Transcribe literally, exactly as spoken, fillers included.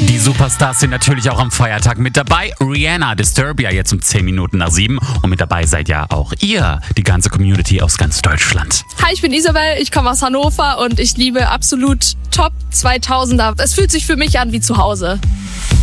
Die Superstars sind natürlich auch am Feiertag mit dabei. Rihanna, Disturbia jetzt um zehn Minuten nach sieben. Und mit dabei seid ja auch ihr, die ganze Community aus ganz Deutschland. Hi, ich bin Isabel, ich komme aus Hannover und ich liebe absolut Top zweitausender. Es fühlt sich für mich an wie zu Hause.